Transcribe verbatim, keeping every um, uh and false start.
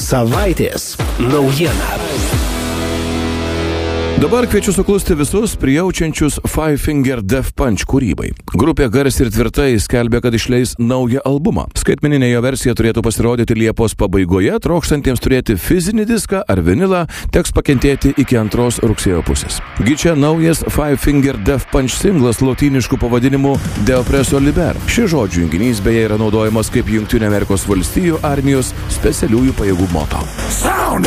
Savaitės naujiena. Dabar kviečiu suklusti visus prijaučiančius Five Finger Death Punch kūrybai. Grupė garsiai ir tvirtai skelbia, kad išleis naują albumą. Skaitmeninė jo versija turėtų pasirodyti Liepos pabaigoje, trokštantiems turėti fizinį diską ar vinilą teks pakentėti iki antros rugsėjo pusės. Gi čia naujas Five Finger Death Punch singlas lotynišku pavadinimu De Oppresso Liber. Šis žodžių junginys beje yra naudojamas kaip Jungtinių Amerikos valstijų armijos specialiųjų pajėgų moto. Sound